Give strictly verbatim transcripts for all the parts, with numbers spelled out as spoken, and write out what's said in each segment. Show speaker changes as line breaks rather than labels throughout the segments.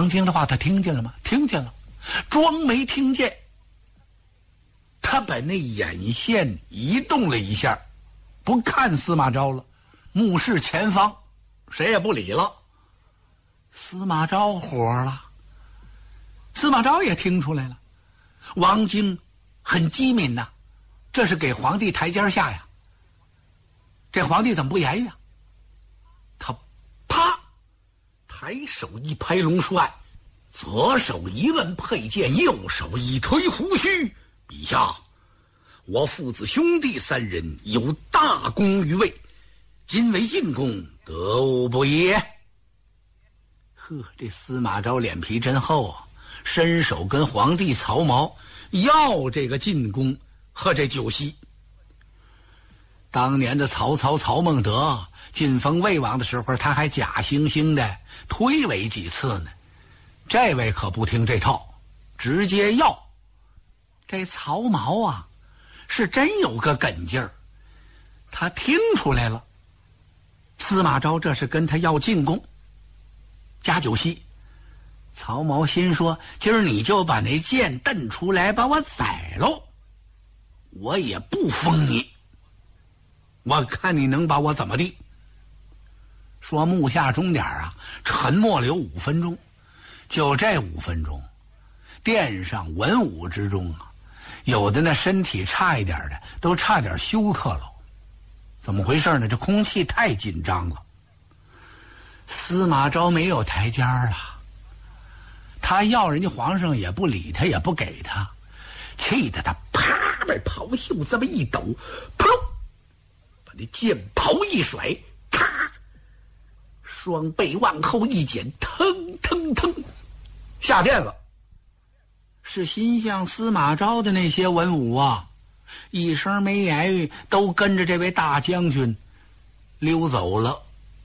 晶的话他听见了吗？听见了，装没听见。他把那眼线移动了一下，不看司马昭了，目视前方，谁也不理了。司马昭火了，司马昭也听出来了，王晶很机敏呐，这是给皇帝台阶下呀。这皇帝怎么不言语啊？他啪抬手一拍龙栓，左手一摁佩剑，右手一推胡须。陛下，我父子兄弟三人有大功于魏，今为进贡，得无不也？呵，这司马昭脸皮真厚啊，伸手跟皇帝曹髦要这个进宫和这酒席。当年的曹操曹孟德晋封魏王的时候，他还假惺惺的推诿几次呢。这位可不听这套，直接要。这曹髦啊，是真有个梗劲儿，他听出来了，司马昭这是跟他要进宫加酒席。曹髦心说，今儿你就把那剑蹬出来把我宰喽，我也不封你，我看你能把我怎么地。说目下钟点啊，沉默了有五分钟。就这五分钟，殿上文武之中啊，有的那身体差一点的都差点休克了。怎么回事呢？这空气太紧张了。司马昭没有台阶了，他要人家皇上也不理他，也不给他，气得他啪把袍袖这么一抖，噗，把那剑袍一甩，咔，双背往后一剪，腾腾腾下殿了。是心向司马昭的那些文武啊，一声没言语，都跟着这位大将军溜走了。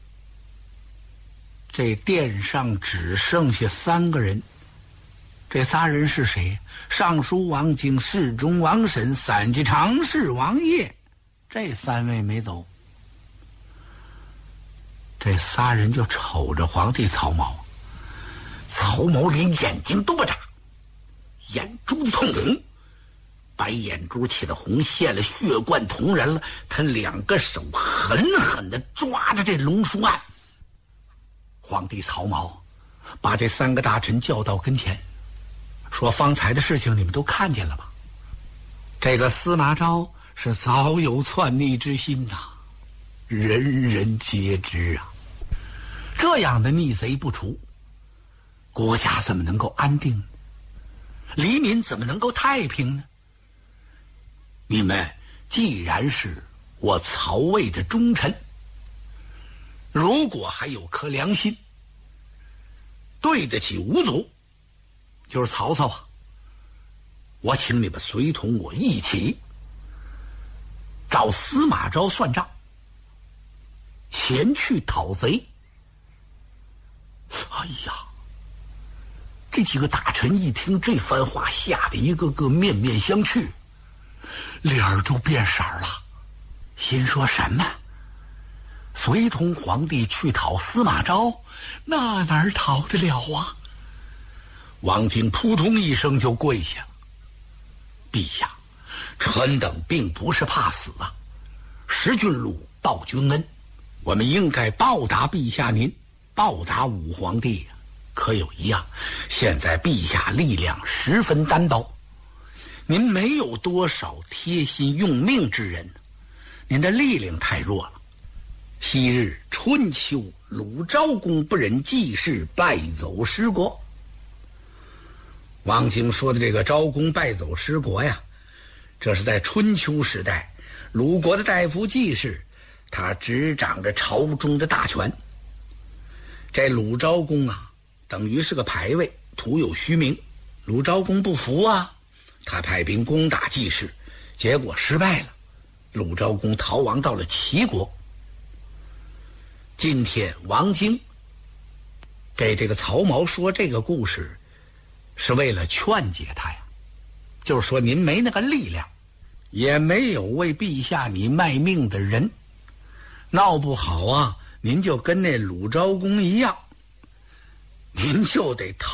这殿上只剩下三个人，这仨人是谁？尚书王经、侍中王审、散骑常侍王业，这三位没走。这仨人就瞅着皇帝曹髦，曹髦连眼睛都不眨，眼珠子通红，白眼珠起了红，现了血贯瞳仁了。他两个手狠狠地抓着这龙书案。皇帝曹髦把这三个大臣叫到跟前，说方才的事情你们都看见了吧？这个司马昭是早有篡逆之心呐、啊，人人皆知啊。这样的逆贼不除，国家怎么能够安定呢？黎民怎么能够太平呢？你们既然是我曹魏的忠臣，如果还有颗良心，对得起吴祖，就是曹操啊，我请你们随同我一起找司马昭算账，前去讨贼。哎呀，这几个大臣一听这番话，吓得一个个面面相觑，脸儿都变色了，心说什么？随同皇帝去讨司马昭，那哪儿讨得了啊？王经扑通一声就跪下。陛下，臣等并不是怕死啊，识君禄，报君恩，我们应该报答陛下您，报答武皇帝。可有一样，现在陛下力量十分单薄，您没有多少贴心用命之人，您的力量太弱了。昔日春秋，鲁昭公不忍季氏败走失国。王经说的这个昭公败走失国呀，这是在春秋时代，鲁国的大夫季氏，他执掌着朝中的大权。这鲁昭公啊，等于是个牌位，徒有虚名。鲁昭公不服啊，他派兵攻打季氏，结果失败了。鲁昭公逃亡到了齐国。今天王经给这个曹髦说这个故事，是为了劝解他呀，就是说您没那个力量，也没有为陛下你卖命的人，闹不好啊，您就跟那鲁昭公一样，您就得逃